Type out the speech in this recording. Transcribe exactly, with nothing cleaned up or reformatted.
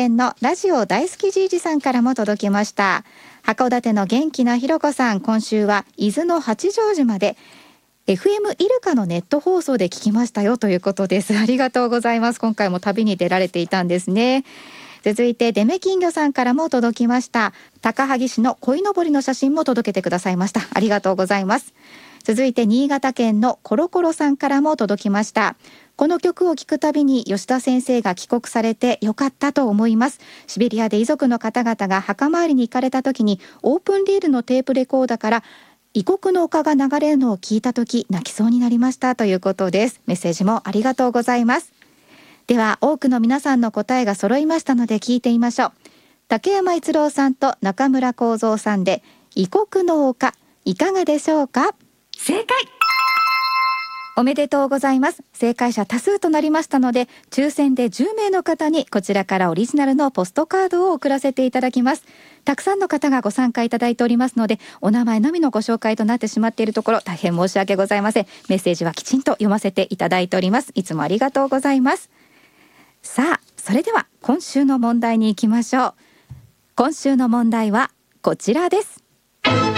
県のラジオ大好きじいじさんからも届きました。函館の元気なひろこさん、今週は伊豆の八丈島で エフエム イルカのネット放送で聞きましたよということです。ありがとうございます。今回も旅に出られていたんですね。続いてデメ金魚さんからも届きました。高萩市の鯉のぼりの写真も届けてくださいました。ありがとうございます。続いて新潟県のコロコロさんからも届きました。この曲を聴くたびに吉田先生が帰国されてよかったと思います。シベリアで遺族の方々が墓参りに行かれた時にオープンリールのテープレコーダーから異国の丘が流れるのを聞いた時泣きそうになりましたということです。メッセージもありがとうございます。では多くの皆さんの答えが揃いましたので聞いてみましょう。竹山一郎さんと中村幸三さんで異国の丘、いかがでしょうか。 正解。 おめでとうございます。正解者多数となりましたので抽選でじゅうめいの方にこちらからオリジナルのポストカードを送らせていただきます。たくさんの方がご参加いただいておりますのでお名前のみのご紹介となってしまっているところ大変申し訳ございません。メッセージはきちんと読ませていただいております。いつもありがとうございます。さあそれでは今週の問題に行きましょう。今週の問題はこちらです。